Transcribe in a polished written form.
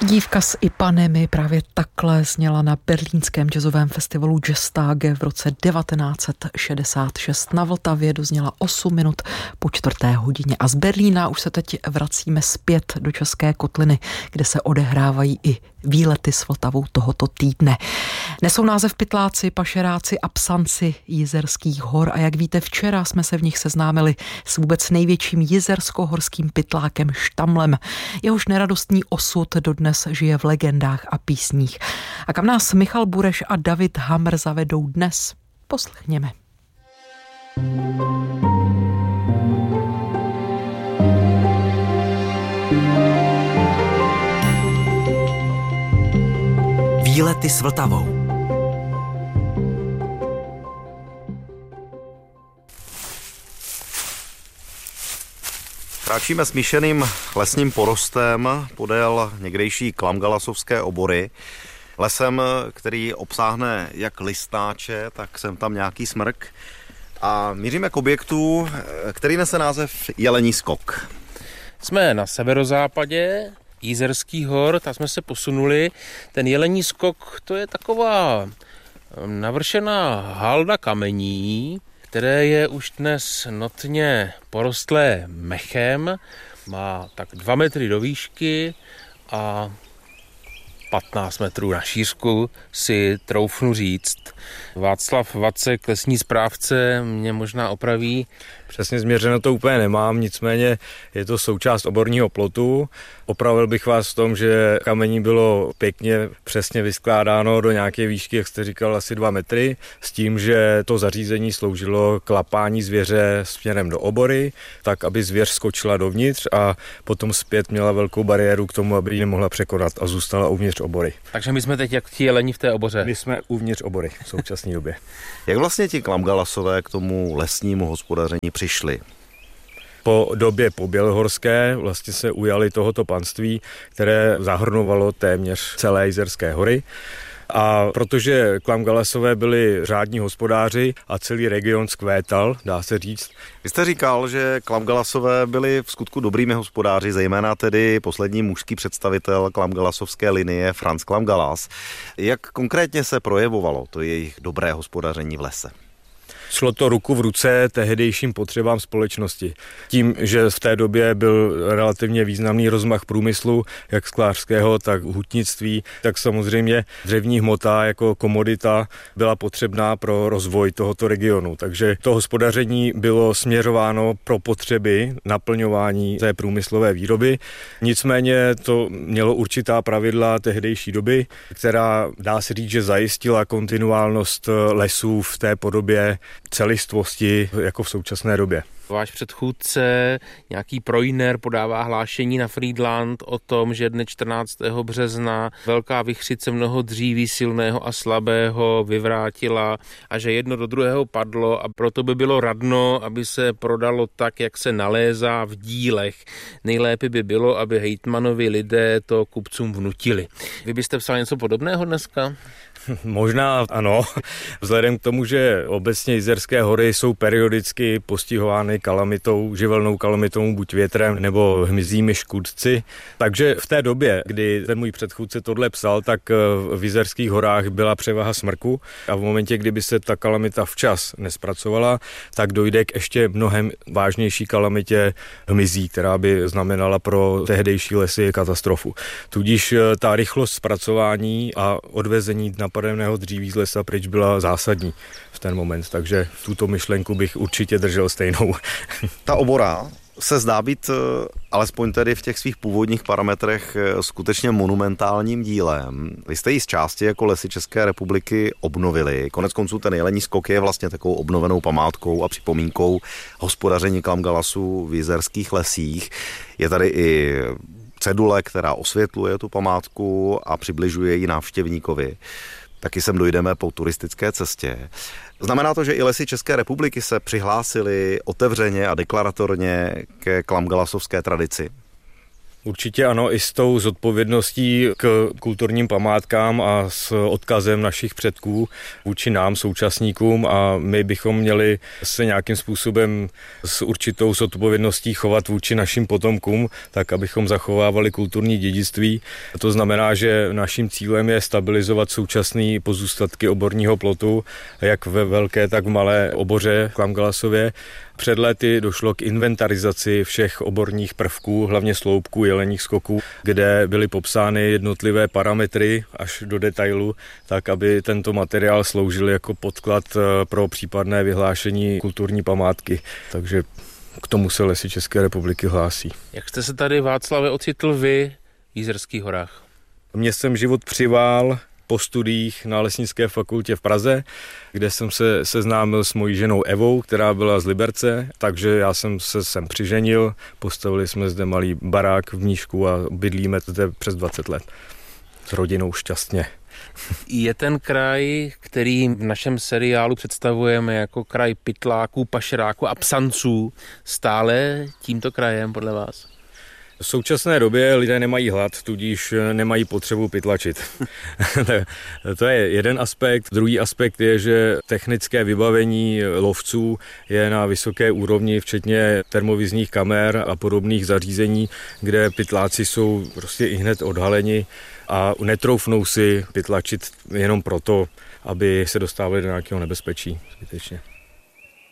Dívka s Ipanemi právě takhle zněla na berlínském jazzovém festivalu Jazztage v roce 1966. Na Vltavě dozněla 8 minut po 4:00 a z Berlína už se teď vracíme zpět do České kotliny, kde se odehrávají i výlety s Vltavou tohoto týdne. Nesou název Pytláci, Pašeráci a Psanci Jizerských hor a jak víte, včera jsme se v nich seznámili s vůbec největším jizersko-horským pytlákem Štamlem. Jehož neradostný osud dodnes žije v legendách a písních. A kam nás Michal Bureš a David Hamr zavedou dnes? Poslechněme. Výlety s Vltavou. Kráčíme smíšeným lesním porostem podél někdejší Klamgalasovské obory. Lesem, který obsáhne jak listnáče, tak sem tam nějaký smrk. A míříme k objektu, který nese název Jelení skok. Jsme na severozápadě Jizerských hor, tam jsme se posunuli. Ten Jelení skok, to je taková navršená halda kamení, které je už dnes notně porostlé mechem, má tak 2 metry do výšky a 15 metrů na šířku, si troufnu říct. Václav Vacek, lesní správce, mě možná opraví. Přesně změřeno to úplně nemám, nicméně je to součást oborního plotu. Opravil bych vás v tom, že kamení bylo pěkně přesně vyskládáno do nějaké výšky, jak jste říkal, asi 2 metry, s tím, že to zařízení sloužilo k lapání zvěře směrem do obory, tak aby zvěř skočila dovnitř a potom zpět měla velkou bariéru k tomu, aby ji nemohla překonat a zůstala uvnitř obory. Takže my jsme teď jak ti jeleni v té oboře. My jsme uvnitř obory v současné době. Jak vlastně ti Klamgalasové k tomu lesnímu hospodaření přišli? Po době pobělohorské vlastně se ujali tohoto panství, které zahrnovalo téměř celé Jizerské hory. A protože Klamgalasové byli řádní hospodáři a celý region zkvétal, dá se říct. Vy jste říkal, že Klamgalasové byli v skutku dobrými hospodáři, zejména tedy poslední mužský představitel klamgalasovské linie Franz Klamgalas. Jak konkrétně se projevovalo to jejich dobré hospodaření v lese? Šlo to ruku v ruce tehdejším potřebám společnosti. Tím, že v té době byl relativně významný rozmach průmyslu, jak sklářského, tak hutnictví, tak samozřejmě dřevní hmota jako komodita byla potřebná pro rozvoj tohoto regionu. Takže to hospodaření bylo směřováno pro potřeby naplňování té průmyslové výroby. Nicméně to mělo určitá pravidla tehdejší doby, která dá se říct, že zajistila kontinuálnost lesů v té podobě celistvosti jako v současné době. Váš předchůdce, nějaký Projner, podává hlášení na Frýdlant o tom, že dne 14. března velká vichřice mnoho dříví silného a slabého vyvrátila a že jedno do druhého padlo a proto by bylo radno, aby se prodalo tak, jak se nalézá v dílech. Nejlépe by bylo, aby hejtmanovi lidé to kupcům vnutili. Vy byste psal něco podobného dneska? Možná ano, vzhledem k tomu, že obecně Jizerské hory jsou periodicky postihovány kalamitou, živelnou kalamitou, buď větrem nebo hmyzími škůdci. Takže v té době, kdy ten můj předchůdce tohle psal, tak v Jizerských horách byla převaha smrku a v momentě, kdyby se ta kalamita včas nespracovala, tak dojde k ještě mnohem vážnější kalamitě hmyzí, která by znamenala pro tehdejší lesy katastrofu. Tudíž ta rychlost zpracování a odvezení napadeného dříví z lesa pryč byla zásadní v ten moment, takže tuto myšlenku bych určitě držel stejnou. Ta obora se zdá být, alespoň tedy v těch svých původních parametrech, skutečně monumentálním dílem. Vy jste ji z části jako Lesy České republiky obnovili. Koneckonců ten Jelení skok je vlastně takovou obnovenou památkou a připomínkou hospodaření Klamgalasů v jizerských lesích. Je tady i cedule, která osvětluje tu památku a přibližuje ji návštěvníkovi. Taky sem dojdeme po turistické cestě. Znamená to, že i Lesy České republiky se přihlásily otevřeně a deklaratorně ke klamgalasovské tradici? Určitě ano, i s tou zodpovědností k kulturním památkám a s odkazem našich předků vůči nám, současníkům, a my bychom měli se nějakým způsobem s určitou zodpovědností chovat vůči našim potomkům, tak abychom zachovávali kulturní dědictví. To znamená, že naším cílem je stabilizovat současné pozůstatky oborního plotu, jak ve velké, tak v malé oboře v Klamgalasově. Před lety došlo k inventarizaci všech oborních prvků, hlavně sloupků, jeleních skoků, kde byly popsány jednotlivé parametry až do detailu, tak aby tento materiál sloužil jako podklad pro případné vyhlášení kulturní památky. Takže k tomu se Lesy České republiky hlásí. Jak jste se tady, Václave, ocitl vy v Jizerských horách? Mě jsem život přivál po studiích na Lesnické fakultě v Praze, kde jsem se seznámil s mojí ženou Evou, která byla z Liberce, takže já jsem se sem přiženil, postavili jsme zde malý barák v Mníšku a bydlíme zde přes 20 let. S rodinou šťastně. Je ten kraj, který v našem seriálu představujeme jako kraj pytláků, pašeráků a psanců, stále tímto krajem podle vás? V současné době lidé nemají hlad, tudíž nemají potřebu pytlačit. To je jeden aspekt. Druhý aspekt je, že technické vybavení lovců je na vysoké úrovni, včetně termovizních kamer a podobných zařízení, kde pytláci jsou prostě ihned odhaleni a netroufnou si pytlačit jenom proto, aby se dostávali do nějakého nebezpečí. Zbytečně.